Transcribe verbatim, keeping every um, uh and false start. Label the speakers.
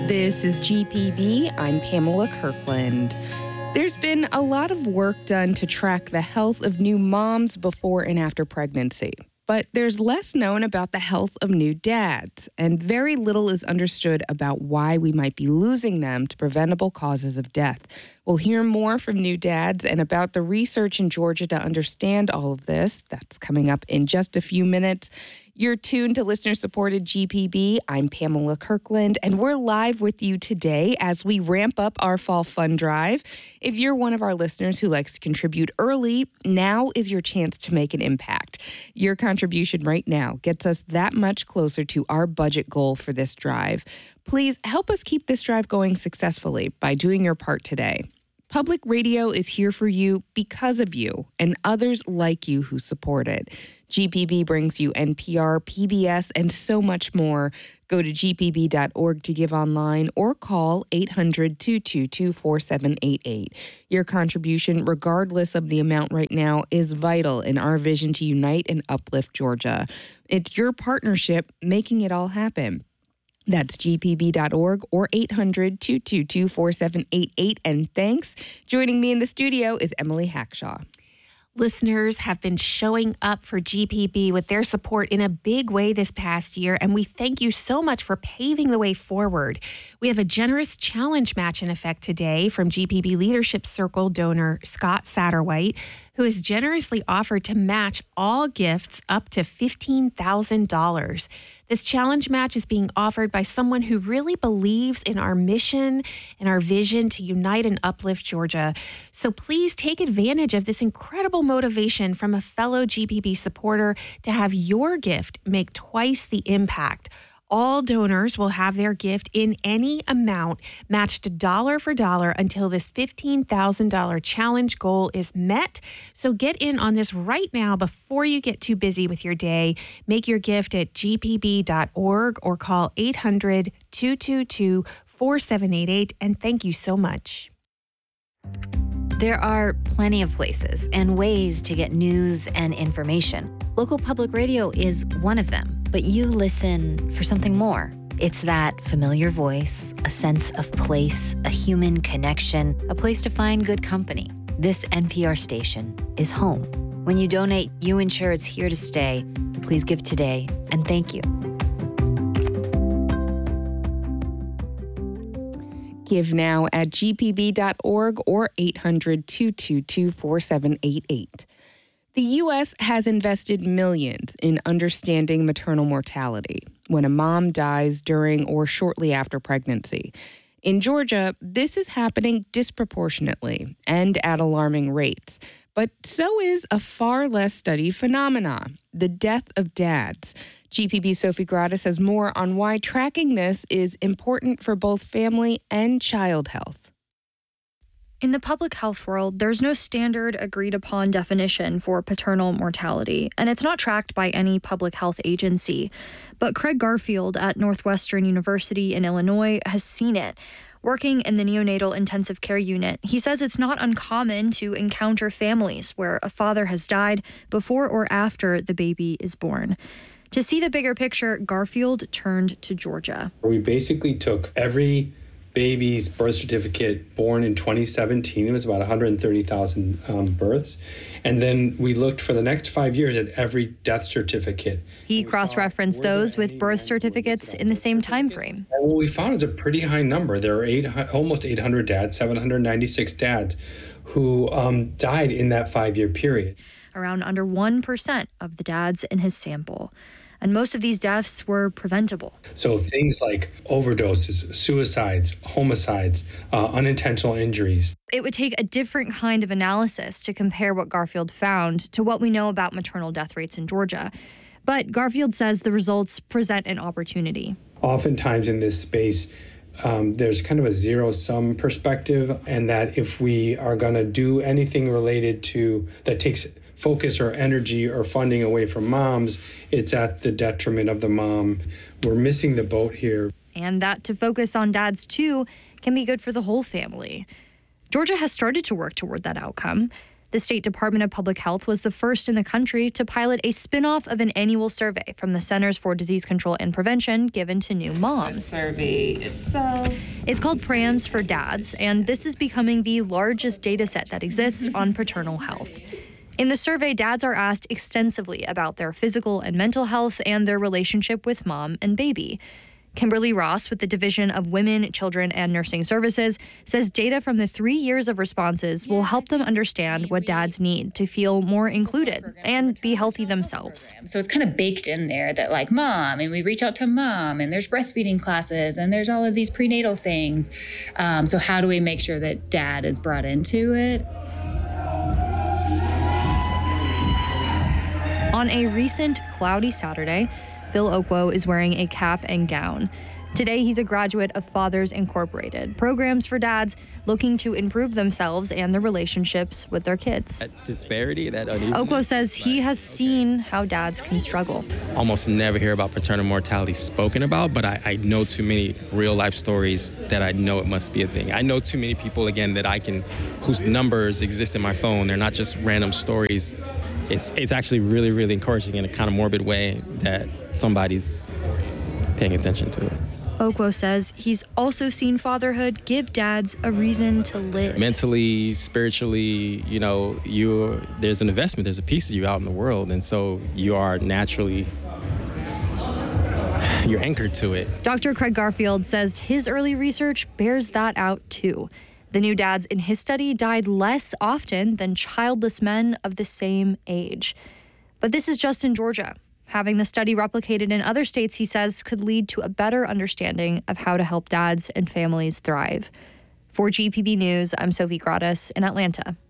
Speaker 1: This is G P B. I'm Pamela Kirkland. There's been a lot of work done to track the health of new moms before and after pregnancy. But there's less known about the health of new dads, and very little is understood about why we might be losing them to preventable causes of death. We'll hear more from new dads and about the research in Georgia to understand all of this. That's coming up in just a few minutes. You're tuned to listener-supported G P B. I'm Pamela Kirkland, and we're live with you today as we ramp up our Fall Fund Drive. If you're one of our listeners who likes to contribute early, now is your chance to make an impact. Your contribution right now gets us that much closer to our budget goal for this drive. Please help us keep this drive going successfully by doing your part today. Public radio is here for you because of you and others like you who support it. G P B brings you N P R, P B S, and so much more. Go to g p b dot org to give online or call eight hundred, two two two, four seven eight eight. Your contribution, regardless of the amount right now, is vital in our vision to unite and uplift Georgia. It's your partnership making it all happen. That's g p b dot org or eight hundred, two two two, four seven eight eight. And thanks. Joining me in the studio is Emily Hackshaw.
Speaker 2: Listeners have been showing up for G P B with their support in a big way this past year, and we thank you so much for paving the way forward. We have a generous challenge match in effect today from G P B Leadership Circle donor Scott Satterwhite, who has generously offered to match all gifts up to fifteen thousand dollars. This challenge match is being offered by someone who really believes in our mission and our vision to unite and uplift Georgia. So please take advantage of this incredible motivation from a fellow G P B supporter to have your gift make twice the impact. All donors will have their gift in any amount matched dollar for dollar until this fifteen thousand dollars challenge goal is met. So get in on this right now before you get too busy with your day. Make your gift at g p b dot org or call eight hundred, two two two, four seven eight eight. And thank you so much.
Speaker 3: There are plenty of places and ways to get news and information. Local public radio is one of them, but you listen for something more. It's that familiar voice, a sense of place, a human connection, a place to find good company. This N P R station is home. When you donate, you ensure it's here to stay. Please give today, and thank you.
Speaker 1: Give now at g p b dot org or eight hundred, two two two, four seven eight eight. The U S has invested millions in understanding maternal mortality when a mom dies during or shortly after pregnancy. In Georgia, this is happening disproportionately and at alarming rates. But so is a far less studied phenomenon, the death of dads. G P B's Sophie Gratis has more on why tracking this is important for both family and child health.
Speaker 4: In the public health world, there's no standard agreed-upon definition for paternal mortality, and it's not tracked by any public health agency. But Craig Garfield at Northwestern University in Illinois has seen it. Working in the neonatal intensive care unit, he says it's not uncommon to encounter families where a father has died before or after the baby is born. To see the bigger picture, Garfield turned to Georgia.
Speaker 5: We basically took every baby's birth certificate born in twenty seventeen. It was about one hundred thirty thousand um, births. And then we looked for the next five years at every death certificate.
Speaker 4: He cross-referenced those with birth certificates in the same time frame.
Speaker 5: And what we found is a pretty high number. There are eight, almost eight hundred dads, seven hundred ninety-six dads who um, died in that five-year period.
Speaker 4: Around under one percent of the dads in his sample. And most of these deaths were preventable.
Speaker 5: So things like overdoses, suicides, homicides, uh, unintentional injuries.
Speaker 4: It would take a different kind of analysis to compare what Garfield found to what we know about maternal death rates in Georgia. But Garfield says the results present an opportunity.
Speaker 5: Oftentimes in this space, um, there's kind of a zero-sum perspective, and that if we are going to do anything related to that takes focus or energy or funding away from moms, it's at the detriment of the mom. We're missing the boat here.
Speaker 4: And that to focus on dads too can be good for the whole family. Georgia has started to work toward that outcome. The State Department of Public Health was the first in the country to pilot a spin-off of an annual survey from the Centers for Disease Control and Prevention given to new moms.
Speaker 6: The survey itself.
Speaker 4: It's called Prams for Dads, and this is becoming the largest data set that exists on paternal health. In the survey, dads are asked extensively about their physical and mental health and their relationship with mom and baby. Kimberly Ross with the Division of Women, Children, and Nursing Services says data from the three years of responses will help them understand what dads need to feel more included and be healthy themselves.
Speaker 6: So it's kind of baked in there that like mom, and we reach out to mom, and there's breastfeeding classes, and there's all of these prenatal things. Um, so how do we make sure that dad is brought into it?
Speaker 4: On a recent cloudy Saturday, Phil Okwo is wearing a cap and gown. Today, he's a graduate of Fathers Incorporated, programs for dads looking to improve themselves and their relationships with their kids.
Speaker 7: That disparity, that uneven.
Speaker 4: Okwo says he has seen how dads can struggle.
Speaker 7: Almost never hear about paternal mortality spoken about, but I, I know too many real life stories that I know it must be a thing. I know too many people, again, that I can, whose numbers exist in my phone. They're not just random stories. It's it's actually really, really encouraging in a kind of morbid way that somebody's paying attention to it.
Speaker 4: Okwo says he's also seen fatherhood give dads a reason to live.
Speaker 7: Mentally, spiritually, you know, you there's an investment, there's a piece of you out in the world, and so you are naturally, you're anchored to it.
Speaker 4: Doctor Craig Garfield says his early research bears that out too. The new dads in his study died less often than childless men of the same age. But this is just in Georgia. Having the study replicated in other states, he says, could lead to a better understanding of how to help dads and families thrive. For G P B News, I'm Sophie Gratis in Atlanta.